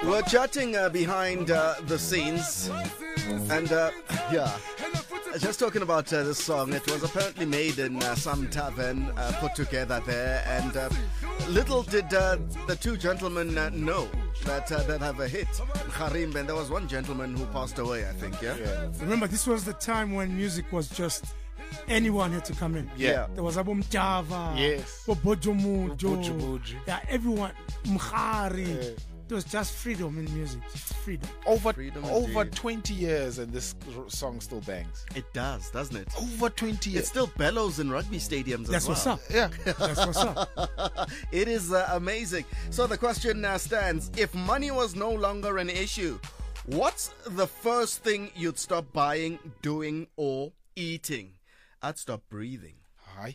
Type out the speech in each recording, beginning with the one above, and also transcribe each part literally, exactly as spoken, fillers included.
We're chatting uh, behind uh, the scenes, and uh, yeah, just talking about uh, this song. It was apparently made in uh, some tavern, uh, put together there, and uh, little did uh, the two gentlemen uh, know that uh, that have a hit, Harim, and there was one gentleman who passed away, I think. Yeah. Yeah. Remember, this was the time when music was just anyone had to come in. Yeah. There was Abum Java. Yes. Bojo Mojo. Bojo Mojo. Yeah, everyone. Mkhari. Yeah. It was just freedom in music. Just freedom. Over Freedom over indeed. twenty years, and this r- song still bangs. It does, doesn't it? Over twenty It years. still bellows in rugby stadiums That's as well. what's up. Yeah. That's what's up. It is uh, amazing. So the question now stands, if money was no longer an issue, what's the first thing you'd stop buying, doing, or eating? I'd stop breathing. Hi.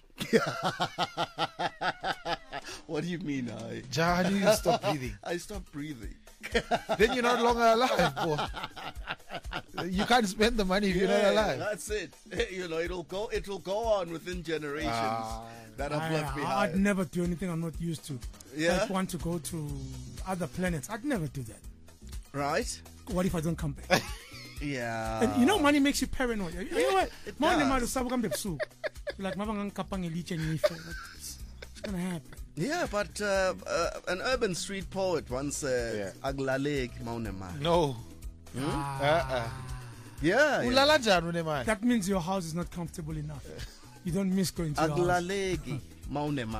What do you mean, I? Johnny, you stop breathing. I stopped breathing. Then you're no longer alive, boy. You can't spend the money if you're not Yeah, alive. that's it. You know, it'll go. It'll go on within generations Ah. that have left I, behind. I'd never do anything I'm not used to. Yeah? I'd want to go to other planets. I'd never do that. Right? What if I don't come back? Yeah. And you know, money makes you paranoid. You know what? It Money does. might have come to like, mabang kapang iliche nife. What's gonna happen? Yeah, but uh, uh, an urban street poet once said, Yeah. "Aglalek maunema." No. Ah, Uh-uh. Yeah. yeah. Ulala njani unemali? that means your house is not comfortable enough. You don't miss going to your house. Aglaleki maunema.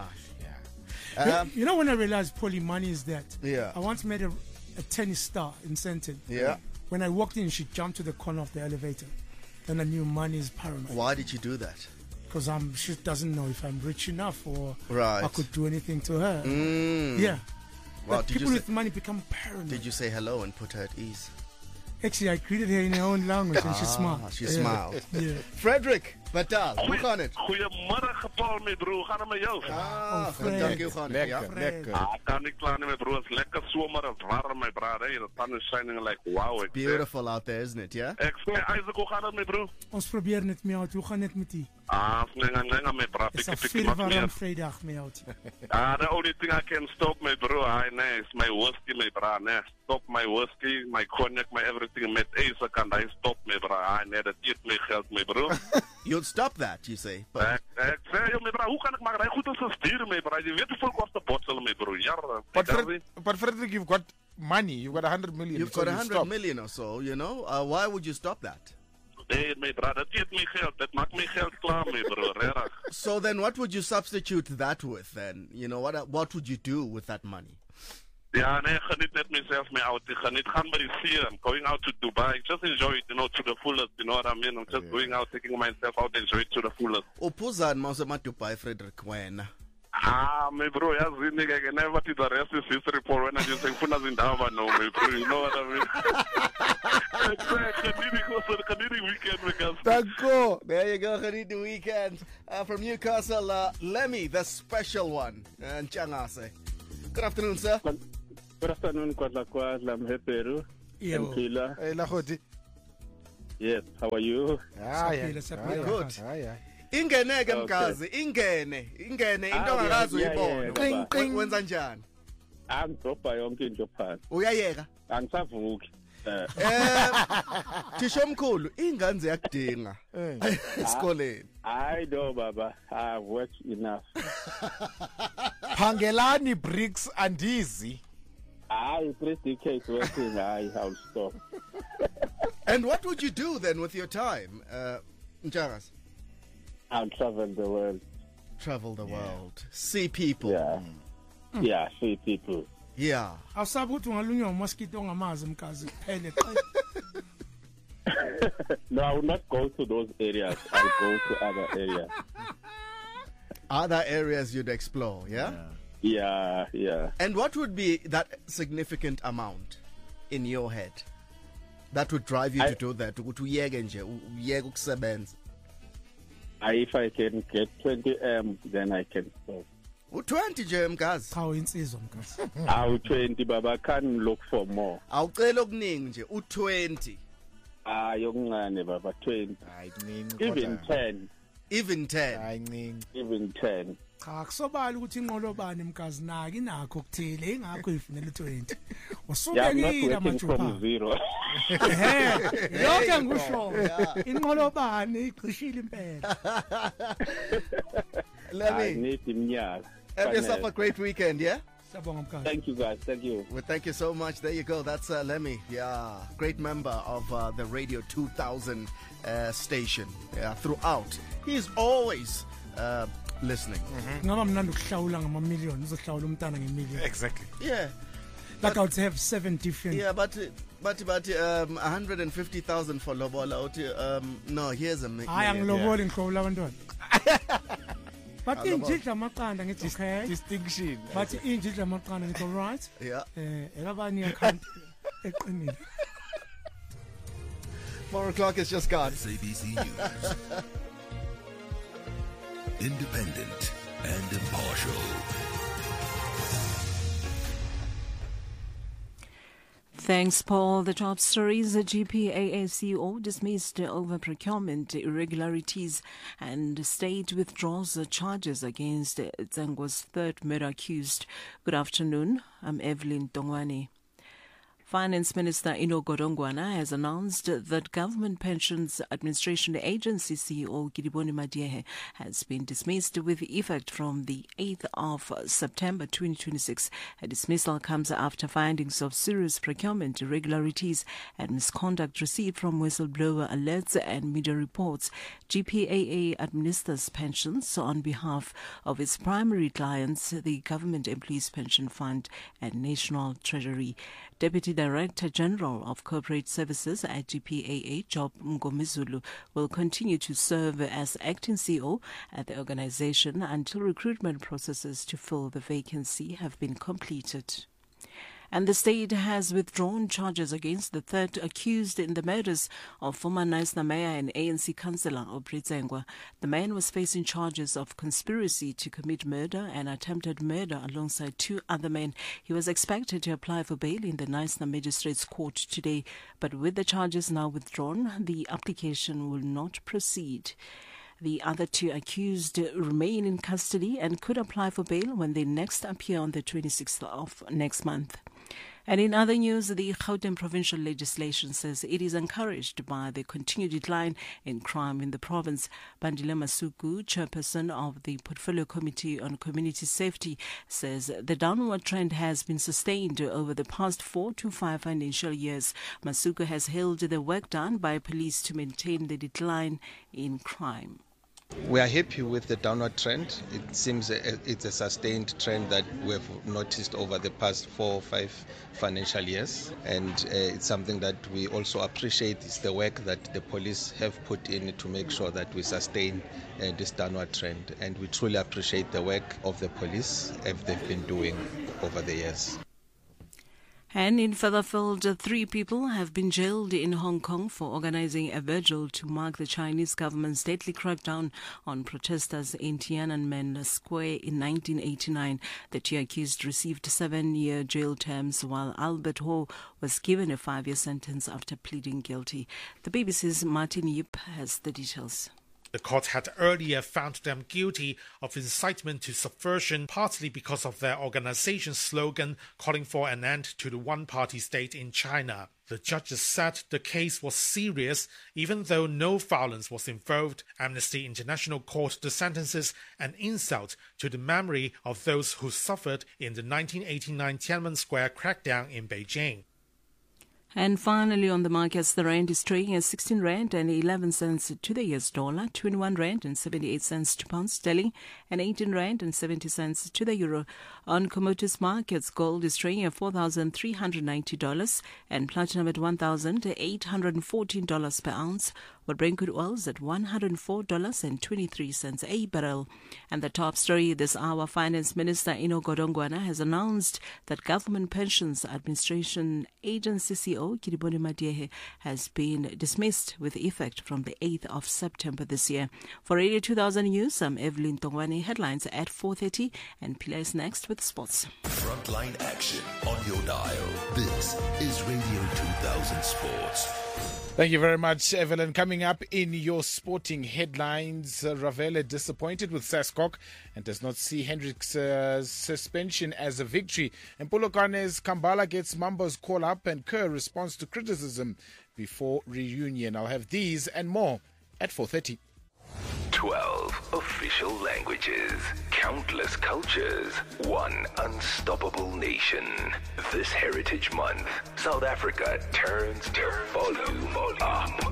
Yeah. You- Um, you know, when I realized poly money is that, Yeah. I once met a, a tennis star in Senton. Yeah. When I walked in, she jumped to the corner of the elevator. Then I knew money is paranoid. Why did you do that? Because I'm, she doesn't know if I'm rich enough or Right. I could do anything to her. Mm. Yeah. Well, But did you people say- with money become paranoid. Did you say hello and put her at ease? Actually, I greeted her in her own language and she smiled. Ah, she Yeah. smiled. Yeah. Frederick Batal, hoe gaan het? Goedemiddag, Paul, mijn broer. Ga naar met jou. Ah, Oh, goed, Fred. dank je. Hoe gaan het? Ja? Lekker, lekker. Ah, kan niet klaar met mijn broer. Het is lekker zomer en warm, mijn broer. Hey, the sun is shining like wow. Ik zeg, Beautiful out there, isn't it? Yeah? ik zeg, Isaac, hoe gaat het, mijn broer? Ons proberen het mee uit. Hoe gaat het met die? Ah, snenga, nenga, mijn broer. Het is Pikkie, een pikkie, veel mak warm meer. vrijdag mee uit. Ah, the only thing I can stop, my bro, I nee, is my whiskey, my bro. Nee, stop my whiskey, my cognac, my everything. Met Ace kan hij stop, my bro. I nee, dat eet my geld, my bro. You'd stop that, you say. But Ik ik zeg, joh, my bro, hoe kan ik maar hij goed als een stier, my bro? Je weet hoeveel kost de botsel, my bro. Ja, But, Fred, but Frederick, you've got money. You've got a hundred million. you've so got a you hundred stop. million or so, you know? Uh, why would you stop that? Nee, my bro, dat eet my geld. Dat maakt my geld klaar, my bro. Reg. So then what would you substitute that with then? You know, what what would you do with that money? Ja, nee, geniet net mezelf mee out. Ik geniet, gaan bij de zee. I'm going out to Dubai. Just enjoy it, you know, to the fullest. You know what I mean? I'm just Yeah. going out, taking myself out, enjoy it to the fullest. Uphuzani mawuse Dubai, Frederick wena. Ah, my bro, yazini ke never to the rest is history for when I just say funa zindaba no, my bro. You know what I mean? Geniet ik geniet weekend because Danko. There you go, Geniet the weekend. Uh, from Newcastle, uh, Lemmy, the special one. And Changase. Good afternoon, sir. Good afternoon, Kwadla Kwadla, Mheperu, Yeah, well, Mpila. Hey, Lahoti. Yes, how are you? Ah, yeah. Siyaphila, siyaphila. Ah, yeah. Good. Ah, yeah. Ingeneke Okay. mkazi, ingene, ingene into Ah, yeah, ongakazi yeah, uyibone. yeah, Qing, baba. qing. Wenza njani? Angidrobha yonke into phansi. Uyayeka? Angisavuki. Eh, Eh, Thisho omkhulu, ingane ziyakudinga Eh. esikoleni. I know, Baba. I've worked enough. Pangelani bricks and easy. I three decades working. I I'll stop. And what would you do then with your time, uh, Njaras? I'll travel the world. Travel the world, see people. Yeah. Yeah, see people. Yeah. awusabi ukuthi ungalunywa umosquito ongamazi mkazi kuphele. No, I will not go to those areas. I'll go to other areas. Other areas you'd explore, yeah? Yeah, yeah. And what would be that significant amount in your head that would drive you I- to do that? Ukuthi uyeke nje, uyeke ukusebenza. I, if I can get twenty M, then I can stop. U-twenty nje mkazi. Cha uyinsizwa mkazi. I'll twenty, Baba. I can't look for more. Awucela okuningi nje, u-twenty. Ah, yokuncane, Baba. twenty. Hayi, ncini Even kodwa. ten. Even ten. Hayi, ncini. Even ten. cha kusobala ukuthi inqolobane mkazi naki nakho kuthile ingakho ifunela twenty Yeah, I'm not usubekile working from amajupa zero. eh lokho ngisho inqolobane iqishile impela Let I me need iminyaka. have yourself a Finance. great weekend, yeah? siyabonga mkazi Thank you guys. Thank you. Well, thank you so much. There you go. That's uh, Lemmy. Yeah, great member of uh, the Radio two thousand uh, station. Yeah, throughout. He's always uh, listening. ngaba mnandi ukuhlawula ngama million uzohlawula umntana nge million Exactly. Yeah, like I would have seven different yeah, but but but um, one hundred fifty thousand for Lobola. uthi, Um, no, here's a mi- hayi million. angiloboli ngihlawula abantwana but Alobola. injidla amaqanda ngithi okay Distinction. but injidla amaqanda ngithi all right Yeah. eh elabani account eqinile Four o'clock is just gone. S A B C News. Independent and impartial. Thanks, Paul. The top stories: the G P A A C O dismissed over procurement irregularities and state withdraws the charges against Tsengwa's third murder accused. Good afternoon. I'm Evelyn Tongwane. Finance Minister Ino Godongwana has announced that Government Pensions Administration Agency C E O Gidiboni Madiehe has been dismissed with effect from the eighth of September twenty twenty-six. A dismissal comes after findings of serious procurement irregularities and misconduct received from whistleblower alerts and media reports. G P A A administers pensions on behalf of its primary clients, the Government Employees Pension Fund and National Treasury. Deputy Director General of Corporate Services at G P A A, Job Ngomizulu, will continue to serve as acting C E O at the organization until recruitment processes to fill the vacancy have been completed. And the state has withdrawn charges against the third accused in the murders of former Knysna Mayor and A N C councillor Aubrey Tsengwa. The man was facing charges of conspiracy to commit murder and attempted murder alongside two other men. He was expected to apply for bail in the Knysna Magistrates Court today, but with the charges now withdrawn, the application will not proceed. The other two accused remain in custody and could apply for bail when they next appear on the twenty-sixth of next month. And in other news, the Gauteng provincial legislation says it is encouraged by the continued decline in crime in the province. Bandile Masuku, chairperson of the Portfolio Committee on Community Safety, says the downward trend has been sustained over the past four to five financial years. Masuku has hailed the work done by police to maintain the decline in crime. We are happy with the downward trend. It seems it's a sustained trend that we have noticed over the past four or five financial years, and uh, it's something that we also appreciate. Is the work that the police have put in to make sure that we sustain uh, this downward trend, and we truly appreciate the work of the police as they've been doing over the years. And in Featherfield, three people have been jailed in Hong Kong for organizing a vigil to mark the Chinese government's deadly crackdown on protesters in Tiananmen Square in nineteen eighty-nine. The two accused received seven-year jail terms, while Albert Ho was given a five-year sentence after pleading guilty. The B B C's Martin Yip has the details. The court had earlier found them guilty of incitement to subversion, partly because of their organization's slogan calling for an end to the one-party state in China. The judges said the case was serious, even though no violence was involved. Amnesty International called the sentences an insult to the memory of those who suffered in the nineteen eighty-nine Tiananmen Square crackdown in Beijing. And finally, on the markets, the rand is trading at sixteen rand and eleven cents to the U S dollar, twenty-one rand and seventy-eight cents to pound sterling, and eighteen rand and seventy cents to the euro. On commodities markets, gold is trading at four thousand three hundred ninety dollars and platinum at one thousand eight hundred fourteen dollars per ounce, while Brent crude oil is at one hundred four dollars and twenty-three cents a barrel. And the top story this hour, Finance Minister Ino Godongwana has announced that Government Pensions Administration Agency C E O Gidiboni Madiehe has been dismissed with effect from the eighth of September this year. For Radio two thousand News, I'm Evelyn Tongwane. Headlines at four thirty, and Pila is next with sports. Frontline action on your dial. This is Radio two thousand Sports. Thank you very much, Evelyn. Coming up in your sporting headlines, uh, Ravele disappointed with Saskok and does not see Hendricks' uh, suspension as a victory. And Polokane's Kambala gets Mambo's call up and Kerr responds to criticism before reunion. I'll have these and more at four thirty. twelve official languages, countless cultures, one unstoppable nation. This Heritage Month, South Africa turns the volume up.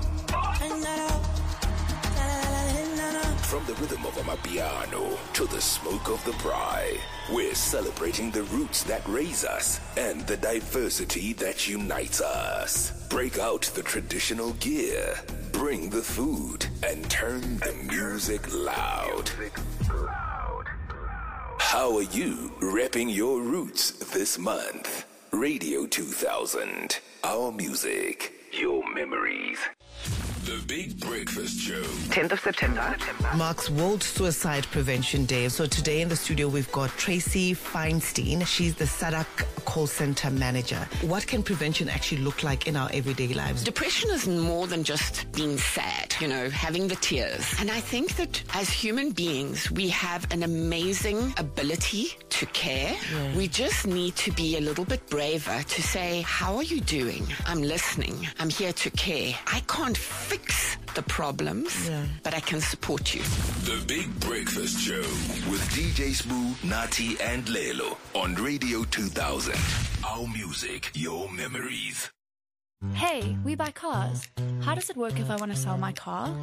From the rhythm of Amapiano to the smoke of the braai, we're celebrating the roots that raise us and the diversity that unites us. Break out the traditional gear, bring the food, and turn the music loud. How are you repping your roots this month? Radio two thousand, our music, your memories. The Big Breakfast Show. tenth of September marks World Suicide Prevention Day. So today in the studio we've got Tracy Feinstein. She's the SADC call center manager. What can prevention actually look like in our everyday lives? Depression is more than just being sad, you know, having the tears. And I think that as human beings, we have an amazing ability to care. Yeah. We just need to be a little bit braver to say, how are you doing? I'm listening. I'm here to care. I can't fix the problems, yeah. but I can support you. The Big Breakfast Show with D J Smooth, Nati, and Lelo on Radio two thousand. Our music, your memories. Hey, we buy cars. How does it work if I want to sell my car?